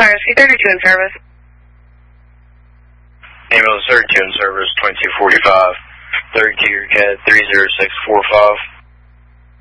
Fire Rescue 32 in service. Ambulance 32 in service, 2245. 32 CAD 30645.